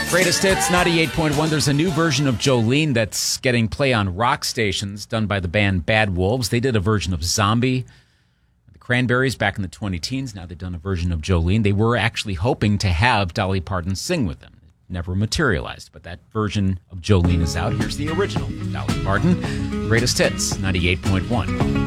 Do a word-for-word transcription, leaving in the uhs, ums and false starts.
Greatest Hits, ninety-eight point one. There's a new version of Jolene that's getting play on rock stations, done by the band Bad Wolves. They did a version of Zombie. The Cranberries back in the twenty-teens. Now they've done a version of Jolene. They were actually hoping to have Dolly Parton sing with them. It never materialized, but that version of Jolene is out. Here's the original. Dolly Parton, Greatest Hits, ninety-eight point one.